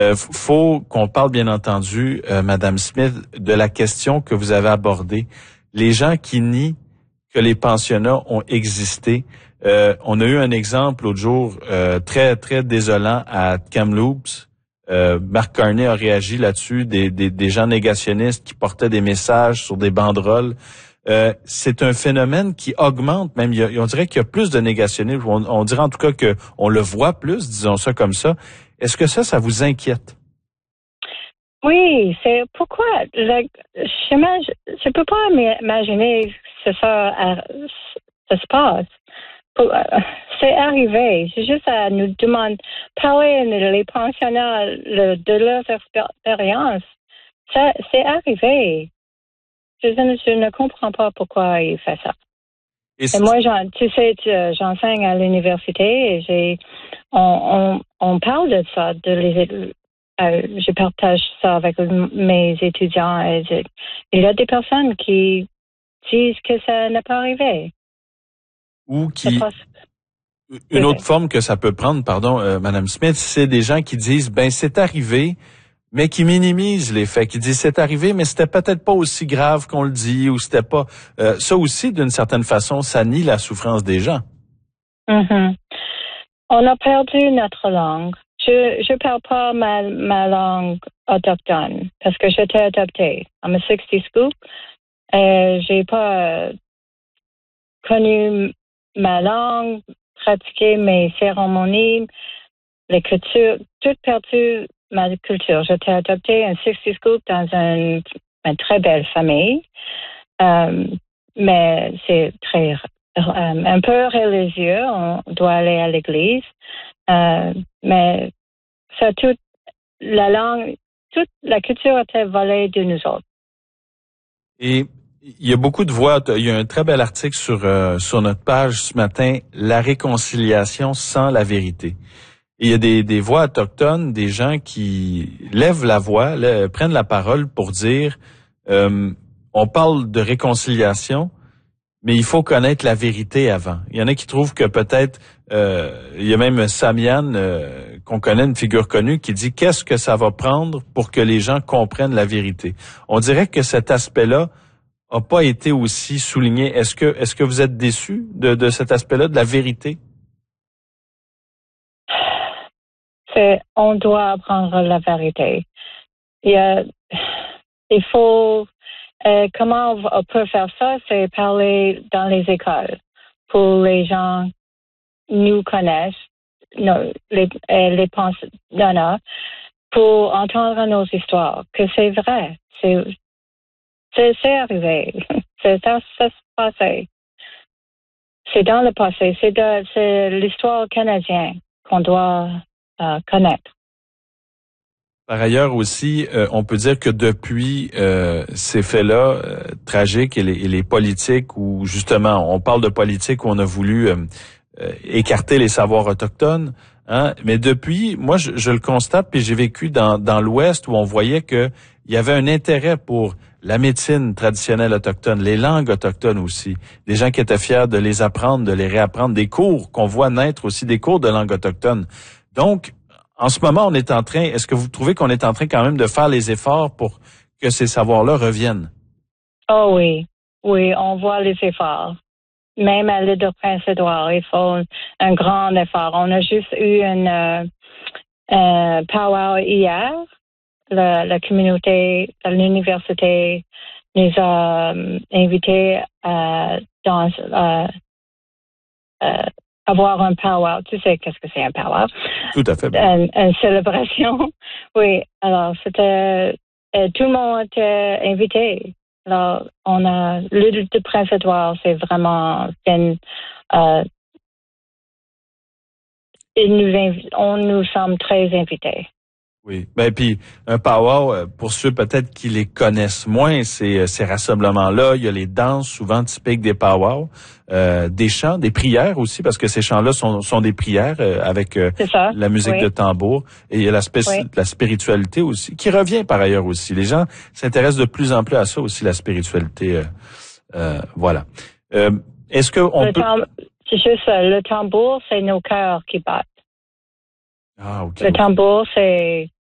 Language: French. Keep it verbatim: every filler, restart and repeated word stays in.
Euh, faut qu'on parle, bien entendu, euh, Madame Smith, de la question que vous avez abordée. Les gens qui nient que les pensionnats ont existé. Euh, on a eu un exemple l'autre jour euh, très, très désolant à Kamloops. Euh, Mark Carney a réagi là-dessus, des, des, des gens négationnistes qui portaient des messages sur des banderoles. Euh, c'est un phénomène qui augmente, même il y a, on dirait qu'il y a plus de négationnisme, on, on dirait en tout cas qu'on le voit plus, disons ça comme ça. Est-ce que ça, ça vous inquiète? Oui, c'est pourquoi je je peux pas m'imaginer que ça, ça se passe. C'est arrivé. C'est juste à nous demander, parler les pensionnats de leurs expériences. Ça, c'est arrivé. Je, je ne comprends pas pourquoi il fait ça. Et, et moi, tu sais, j'enseigne à l'université et j'ai, on, on, on parle de ça, de les, euh, je partage ça avec mes étudiants. Et je, il y a des personnes qui disent que ça n'est pas arrivé. Ou qui... Une autre forme que ça peut prendre, pardon, euh, Madame Smith, c'est des gens qui disent, ben c'est arrivé, mais qui minimisent les faits, qui disent c'est arrivé, mais c'était peut-être pas aussi grave qu'on le dit, ou c'était pas. Euh, ça aussi, d'une certaine façon, ça nie la souffrance des gens. Mm-hmm. On a perdu notre langue. Je je parle pas ma ma langue autochtone parce que j'étais adoptée. I'm a sixty scoop. Et j'ai pas connu ma langue, pratiqué mes cérémonies, les cultures, tout perdu ma culture. J'étais adoptée en sixty scoop dans une, une très belle famille, euh, mais c'est très euh, un peu religieux. On doit aller à l'église, euh, mais ça toute la langue, toute la culture était volée de nous autres. Et il y a beaucoup de voix. Il y a un très bel article sur euh, sur notre page ce matin, la réconciliation sans la vérité. Et il y a des, des voix autochtones, des gens qui lèvent la voix, là, prennent la parole pour dire, euh, on parle de réconciliation, mais il faut connaître la vérité avant. Il y en a qui trouvent que peut-être, euh, il y a même Samian, euh, qu'on connaît, une figure connue, qui dit qu'est-ce que ça va prendre pour que les gens comprennent la vérité. On dirait que cet aspect-là a pas été aussi souligné. Est-ce que, est-ce que vous êtes déçu de, de cet aspect-là, de la vérité? C'est, on doit apprendre la vérité. Il, y a, il faut, euh, comment on peut faire ça, c'est parler dans les écoles pour les gens nous connaissent, nos, les, les pensionnats, pour entendre nos histoires, que c'est vrai, c'est, c'est, c'est arrivé, c'est ça, ça se passait. C'est dans le passé, c'est, de, c'est l'histoire canadienne qu'on doit euh, connaître. Par ailleurs aussi, euh, on peut dire que depuis euh, ces faits-là euh, tragiques et les, et les politiques où justement on parle de politique où on a voulu euh, euh, écarter les savoirs autochtones, hein, mais depuis, moi je, je le constate puis j'ai vécu dans, dans l'Ouest où on voyait que il y avait un intérêt pour la médecine traditionnelle autochtone, les langues autochtones aussi, des gens qui étaient fiers de les apprendre, de les réapprendre, des cours qu'on voit naître aussi, des cours de langue autochtone. Donc en ce moment, on est en train, est-ce que vous trouvez qu'on est en train quand même de faire les efforts pour que ces savoirs-là reviennent? Oh oui, oui, on voit les efforts. Même à l'île de Prince-Édouard, il faut un, un grand effort. On a juste eu une euh, euh, powwow hier. La, la communauté de l'université nous a euh, invités à dans, euh, euh, avoir un powwow. Tu sais qu'est-ce que c'est un powwow? Tout à fait. Une, une célébration. Oui, alors c'était... Euh, tout le monde était invité. Alors, on a... L'île de Prince-Édouard, c'est vraiment... Une, euh, et nous invi- on nous sommes très invités. Oui. Ben puis un powwow, pour ceux peut-être qui les connaissent moins, c'est ces rassemblements-là. Il y a les danses souvent typiques des powwows, euh, des chants, des prières aussi, parce que ces chants-là sont, sont des prières euh, avec euh, la musique oui. de tambour. Et il y a la, spé- oui. la spiritualité aussi, qui revient par ailleurs aussi. Les gens s'intéressent de plus en plus à ça aussi, la spiritualité. Euh, euh, voilà. Euh, est-ce que on le peut... tam- c'est juste ça. Le tambour, c'est nos cœurs qui battent. Ah, ok. Le tambour, c'est